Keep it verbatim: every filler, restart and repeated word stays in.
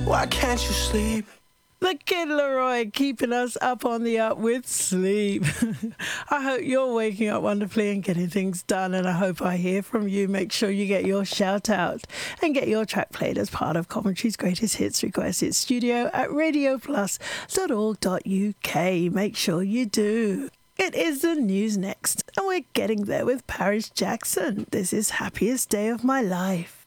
Why can't you sleep? The Kid Leroy keeping us up on the up with sleep. I hope you're waking up wonderfully and getting things done, and I hope I hear from you. Make sure you get your shout out and get your track played as part of Coventry's Greatest Hits Request Hits Studio at radio plus dot org dot U K. Make sure you do. It is the news next, and we're getting there with Paris Jackson. This is Happiest Day of My Life.